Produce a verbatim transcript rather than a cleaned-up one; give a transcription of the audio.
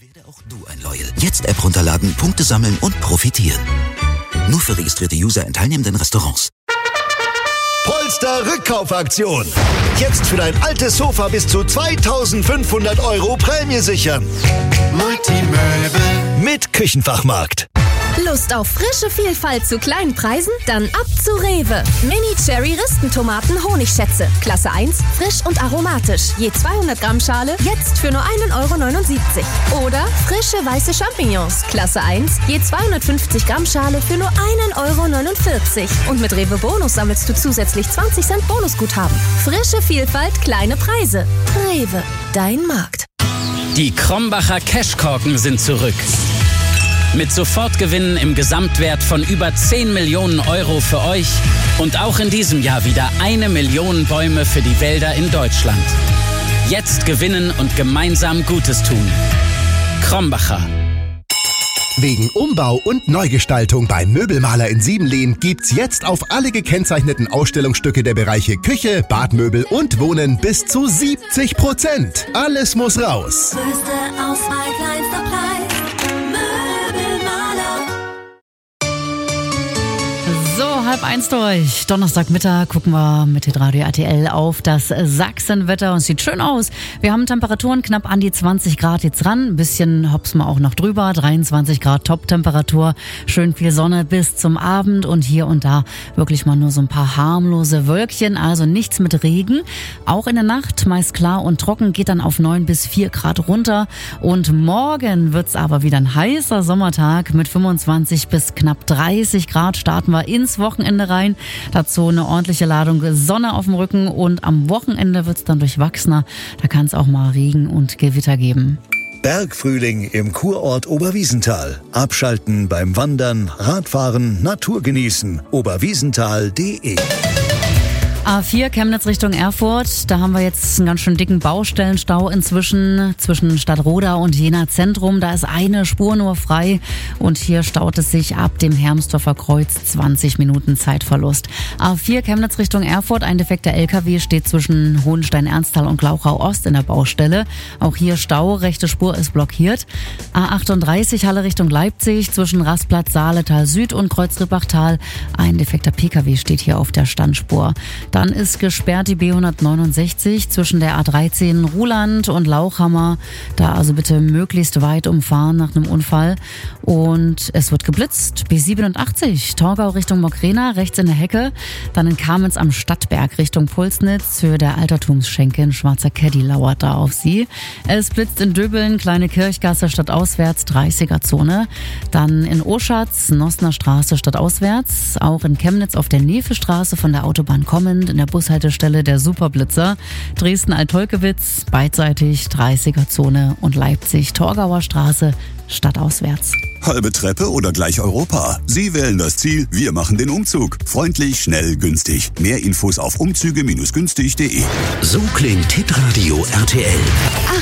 Werde auch du ein Loyal. Jetzt App runterladen, Punkte sammeln und profitieren. Nur für registrierte User in teilnehmenden Restaurants. Polster Rückkaufaktion. Jetzt für dein altes Sofa bis zu zweitausendfünfhundert Euro Prämie sichern. Multimöbel mit Küchenfachmarkt. Lust auf frische Vielfalt zu kleinen Preisen? Dann ab zu Rewe. Mini-Cherry-Ristentomaten Honigschätze. Klasse eins, frisch und aromatisch. Je zweihundert Gramm Schale, jetzt für nur einen Euro neunundsiebzig. Oder frische weiße Champignons. Klasse eins, je zweihundertfünfzig Gramm Schale für nur einen Euro neunundvierzig. Und mit Rewe Bonus sammelst du zusätzlich zwanzig Cent Bonusguthaben. Frische Vielfalt, kleine Preise. Rewe, dein Markt. Die Krombacher Cashkorken sind zurück. Mit Sofortgewinnen im Gesamtwert von über zehn Millionen Euro für euch und auch in diesem Jahr wieder eine Million Bäume für die Wälder in Deutschland. Jetzt gewinnen und gemeinsam Gutes tun. Krombacher. Wegen Umbau und Neugestaltung beim Möbelmaler in Siebenlehn gibt's jetzt auf alle gekennzeichneten Ausstellungsstücke der Bereiche Küche, Badmöbel und Wohnen bis zu siebzig Prozent. Alles muss raus. Größte Auswahl, kleinster Preis. So, halb eins durch. Donnerstagmittag gucken wir mit Hitradio R T L auf das Sachsenwetter und es sieht schön aus. Wir haben Temperaturen knapp an die zwanzig Grad jetzt ran. Ein bisschen hopsen wir auch noch drüber. dreiundzwanzig Grad Top-Temperatur. Schön viel Sonne bis zum Abend und hier und da wirklich mal nur so ein paar harmlose Wölkchen. Also nichts mit Regen. Auch in der Nacht meist klar und trocken, geht dann auf neun bis vier Grad runter. Und morgen wird's aber wieder ein heißer Sommertag mit fünfundzwanzig bis knapp dreißig Grad. Starten wir ins Wochenende rein. Dazu eine ordentliche Ladung Sonne auf dem Rücken und am Wochenende wird es dann durchwachsener. Da kann es auch mal Regen und Gewitter geben. Bergfrühling im Kurort Oberwiesenthal. Abschalten beim Wandern, Radfahren, Natur genießen. oberwiesenthal punkt de A vier Chemnitz Richtung Erfurt, da haben wir jetzt einen ganz schön dicken Baustellenstau inzwischen zwischen Stadtroda und Jena Zentrum. Da ist eine Spur nur frei und hier staut es sich ab dem Hermsdorfer Kreuz, zwanzig Minuten Zeitverlust. A vier Chemnitz Richtung Erfurt, ein defekter L K W steht zwischen Hohenstein-Ernsthal und Glauchau Ost in der Baustelle. Auch hier Stau, rechte Spur ist blockiert. A achtunddreißig Halle Richtung Leipzig zwischen Rastplatz Saaletal Süd und Kreuz-Rippachtal. Ein defekter P K W steht hier auf der Standspur. Dann ist gesperrt die B hundertneunundsechzig zwischen der A dreizehn Ruhland und Lauchhammer. Da also bitte möglichst weit umfahren nach einem Unfall. Und es wird geblitzt. B siebenundachtzig Torgau Richtung Mockrena, rechts in der Hecke. Dann in Kamenz am Stadtberg Richtung Pulsnitz. Höhe der Altertumsschenke, ein schwarzer Caddy lauert da auf Sie. Es blitzt in Döbeln, Kleine Kirchgasse stadtauswärts, dreißiger Zone. Dann in Oschatz, Nossner Straße stadtauswärts. Auch in Chemnitz auf der Nevestraße von der Autobahn kommend. In der Bushaltestelle der Superblitzer. Dresden-Altolkewitz, beidseitig, dreißiger Zone und Leipzig, Torgauer Straße, stadtauswärts. Halbe Treppe oder gleich Europa? Sie wählen das Ziel, wir machen den Umzug. Freundlich, schnell, günstig. Mehr Infos auf umzüge Bindestrich günstig Punkt de. So klingt Hitradio R T L.